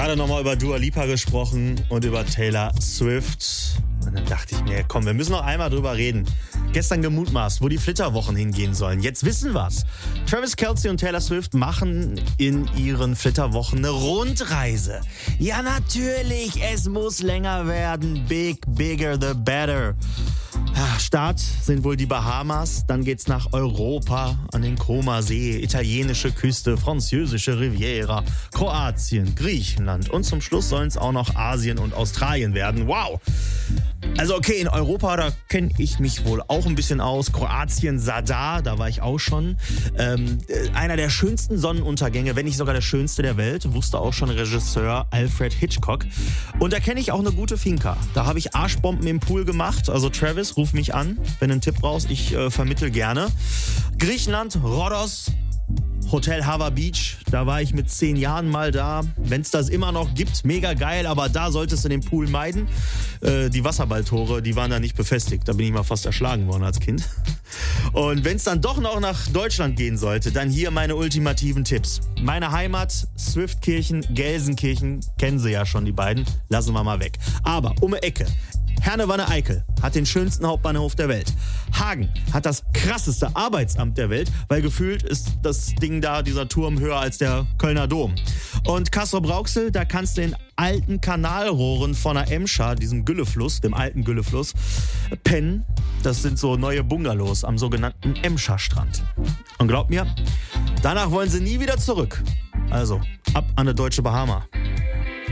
Gerade nochmal über Dua Lipa gesprochen und über Taylor Swift. Und dann dachte ich mir, komm, wir müssen noch einmal drüber reden. Gestern gemutmaßt, wo die Flitterwochen hingehen sollen. Jetzt wissen wir's. Travis Kelce und Taylor Swift machen in ihren Flitterwochen eine Rundreise. Ja, natürlich, es muss länger werden. Bigger the better. Start sind wohl die Bahamas, dann geht's nach Europa, an den Comer-See, italienische Küste, französische Riviera, Kroatien, Griechenland und zum Schluss sollen es auch noch Asien und Australien werden. Wow! Also okay, in Europa, da kenne ich mich wohl auch ein bisschen aus. Kroatien, Zadar, da war ich auch schon. Einer der schönsten Sonnenuntergänge, wenn nicht sogar der schönste der Welt, wusste auch schon Regisseur Alfred Hitchcock. Und da kenne ich auch eine gute Finca. Da habe ich Arschbomben im Pool gemacht. Also Travis, ruf mich an, wenn du einen Tipp brauchst. Ich vermittel gerne. Griechenland, Rhodos, Hotel Hava Beach, da war ich mit 10 Jahren mal da. Wenn es das immer noch gibt, mega geil, aber da solltest du den Pool meiden. Die Wasserballtore, die waren da nicht befestigt. Da bin ich mal fast erschlagen worden als Kind. Und wenn es dann doch noch nach Deutschland gehen sollte, dann hier meine ultimativen Tipps. Meine Heimat, Swiftkirchen, Gelsenkirchen, kennen Sie ja schon die beiden, lassen wir mal weg. Aber um die Ecke. Herne-Wanne-Eickel hat den schönsten Hauptbahnhof der Welt. Hagen hat das krasseste Arbeitsamt der Welt, weil gefühlt ist das Ding da, dieser Turm, höher als der Kölner Dom. Und Castrop-Rauxel, da kannst du in alten Kanalrohren von der Emscher, diesem Güllefluss, dem alten Güllefluss, pennen. Das sind so neue Bungalows am sogenannten Emscher-Strand. Und glaub mir, danach wollen sie nie wieder zurück. Also, ab an eine deutsche Bahama.